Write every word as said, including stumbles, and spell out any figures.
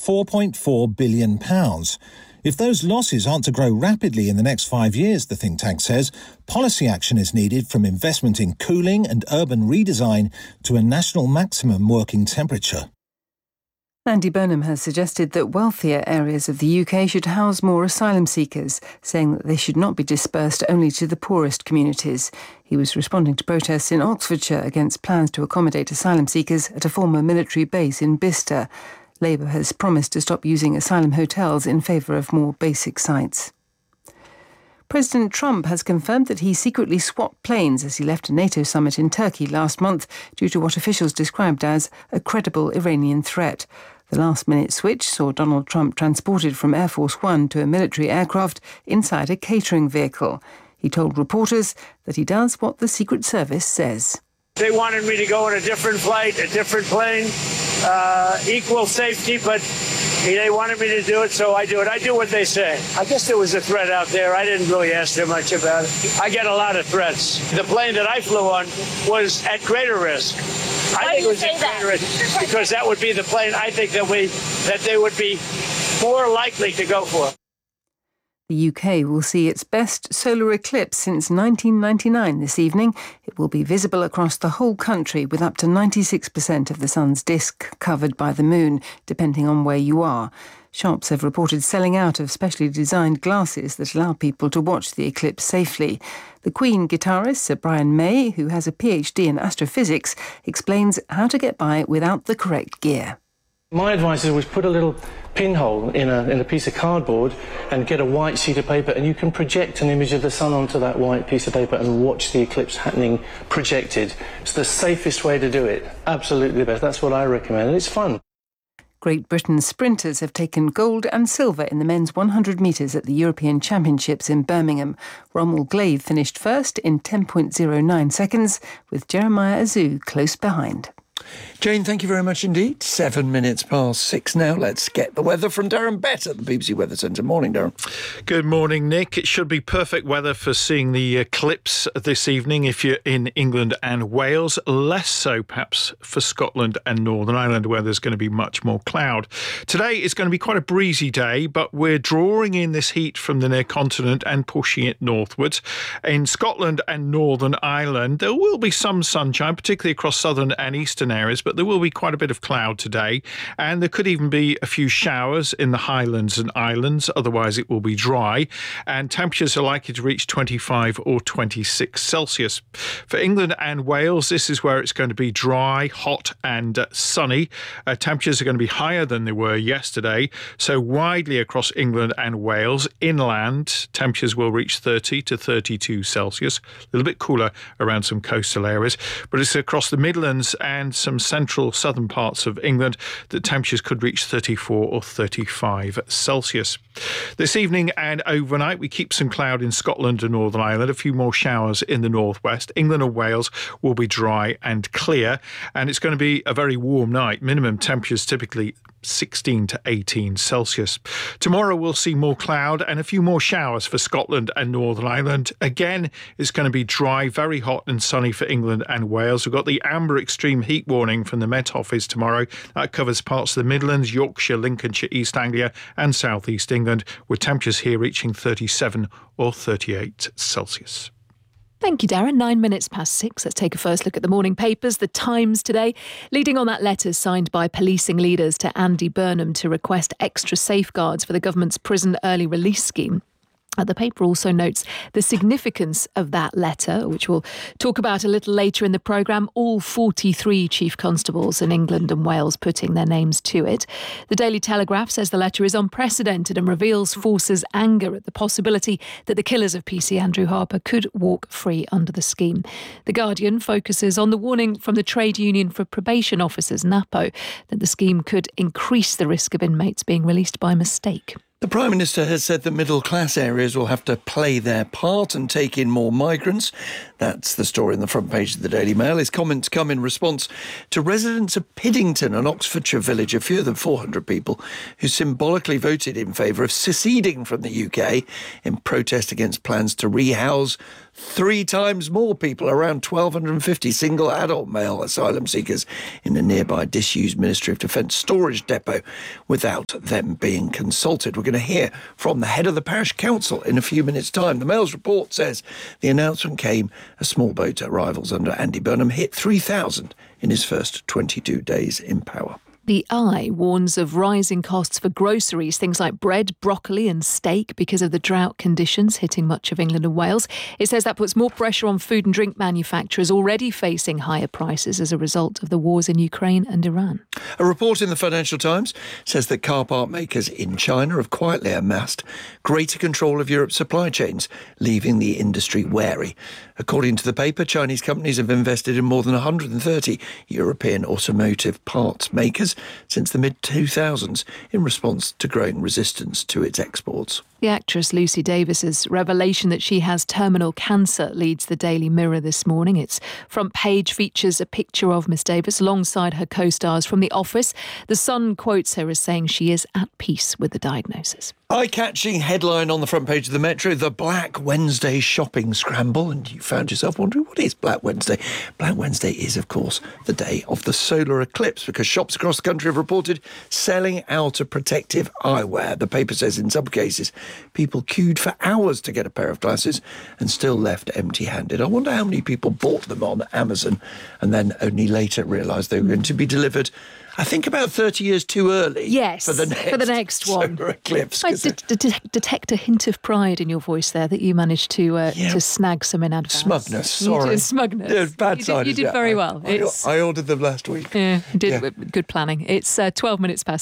four point four billion pounds. If those losses aren't to grow rapidly in the next five years, the think tank says, policy action is needed from investment in cooling and urban redesign to a national maximum working temperature. Andy Burnham has suggested that wealthier areas of the U K should house more asylum seekers, saying that they should not be dispersed only to the poorest communities. He was responding to protests in Oxfordshire against plans to accommodate asylum seekers at a former military base in Bicester. Labour has promised to stop using asylum hotels in favour of more basic sites. President Trump has confirmed that he secretly swapped planes as he left a NATO summit in Turkey last month due to what officials described as a credible Iranian threat. The last-minute switch saw Donald Trump transported from Air Force One to a military aircraft inside a catering vehicle. He told reporters that he does what the Secret Service says. They wanted me to go in a different flight, a different plane, uh, equal safety, but they wanted me to do it, so I do it. I do what they say. I guess there was a threat out there. I didn't really ask them much about it. I get a lot of threats. The plane that I flew on was at greater risk. I Why think do it was you say at that? greater risk because that would be the plane I think that we that they would be more likely to go for. The U K will see its best solar eclipse since nineteen ninety-nine this evening. It will be visible across the whole country with up to ninety-six percent of the sun's disk covered by the moon, depending on where you are. Shops have reported selling out of specially designed glasses that allow people to watch the eclipse safely. The Queen guitarist, Sir Brian May, who has a P H D in astrophysics, explains how to get by without the correct gear. My advice is always put a little pinhole in a, in a piece of cardboard and get a white sheet of paper, and you can project an image of the sun onto that white piece of paper and watch the eclipse happening projected. It's the safest way to do it. Absolutely the best. That's what I recommend, and it's fun. Great Britain's sprinters have taken gold and silver in the men's one hundred metres at the European Championships in Birmingham. Rommel Glave finished first in ten point oh nine seconds, with Jeremiah Azu close behind. Jane, thank you very much indeed. Seven minutes past six now. Let's get the weather from Darren Bett at the B B C Weather Centre. Morning, Darren. Good morning, Nick. It should be perfect weather for seeing the eclipse this evening if you're in England and Wales. Less so, perhaps, for Scotland and Northern Ireland, where there's going to be much more cloud. Today is going to be quite a breezy day, but we're drawing in this heat from the near continent and pushing it northwards. In Scotland and Northern Ireland, there will be some sunshine, particularly across southern and eastern areas, but there will be quite a bit of cloud today, and there could even be a few showers in the Highlands and Islands. Otherwise, it will be dry, and temperatures are likely to reach twenty-five or twenty-six Celsius. For England and Wales, this is where it's going to be dry, hot and uh, sunny. Uh, temperatures are going to be higher than they were yesterday, so widely across England and Wales. Inland, temperatures will reach thirty to thirty-two Celsius, a little bit cooler around some coastal areas, but it's across the Midlands and some central southern parts of England that temperatures could reach thirty-four or thirty-five Celsius. This evening and overnight, we keep some cloud in Scotland and Northern Ireland, a few more showers in the northwest. England and Wales will be dry and clear, and it's going to be a very warm night. Minimum temperatures typically sixteen to eighteen Celsius. Tomorrow we'll see more cloud and a few more showers for Scotland and Northern Ireland. Again, it's going to be dry, very hot and sunny for England and Wales. We've got the amber extreme heat warning from the Met Office tomorrow. That covers parts of the Midlands, Yorkshire, Lincolnshire, East Anglia and South East England, with temperatures here reaching thirty-seven or thirty-eight Celsius. Thank you, Darren. Nine minutes past six. Let's take a first look at the morning papers. The Times today, leading on that letter signed by policing leaders to Andy Burnham to request extra safeguards for the government's prison early release scheme. Uh, the paper also notes the significance of that letter, which we'll talk about a little later in the programme. All forty-three chief constables in England and Wales putting their names to it. The Daily Telegraph says the letter is unprecedented and reveals forces' anger at the possibility that the killers of P C Andrew Harper could walk free under the scheme. The Guardian focuses on the warning from the Trade Union for Probation Officers, NAPO, that the scheme could increase the risk of inmates being released by mistake. The Prime Minister has said that middle-class areas will have to play their part and take in more migrants. That's the story on the front page of the Daily Mail. His comments come in response to residents of Piddington, an Oxfordshire village of fewer than four hundred people, who symbolically voted in favour of seceding from the U K in protest against plans to rehouse three times more people, around twelve fifty single adult male asylum seekers, in a nearby disused Ministry of Defence storage depot without them being consulted. We're going to hear from the head of the parish council in a few minutes' time. The Mail's report says the announcement came as small boat arrivals under Andy Burnham hit three thousand in his first twenty-two days in power. The Eye warns of rising costs for groceries, things like bread, broccoli and steak, because of the drought conditions hitting much of England and Wales. It says that puts more pressure on food and drink manufacturers already facing higher prices as a result of the wars in Ukraine and Iran. A report in the Financial Times says that car part makers in China have quietly amassed greater control of Europe's supply chains, leaving the industry wary. According to the paper, Chinese companies have invested in more than one hundred thirty European automotive parts makers since the mid two thousands in response to growing resistance to its exports. The actress Lucy Davis's revelation that she has terminal cancer leads the Daily Mirror this morning. Its front page features a picture of Miss Davis alongside her co-stars from The Office. The Sun quotes her as saying she is at peace with the diagnosis. Eye-catching headline on the front page of the Metro, the Black Wednesday shopping scramble. And you found yourself wondering, what is Black Wednesday? Black Wednesday is, of course, the day of the solar eclipse, because shops across the country have reported selling out of protective eyewear. The paper says in some cases, people queued for hours to get a pair of glasses and still left empty-handed. I wonder how many people bought them on Amazon and then only later realised they were going to be delivered, I think, about thirty years too early. Yes, for the next, for the next one. solar eclipse. I did, did, did detect a hint of pride in your voice there that you managed to uh, Yeah. to snag some in advance. Smugness, You sorry. did, smugness. Yeah, bad you side. did, you is did it? very I- well. I, It's, I ordered them last week. yeah, you did Yeah. good planning. It's uh, twelve minutes past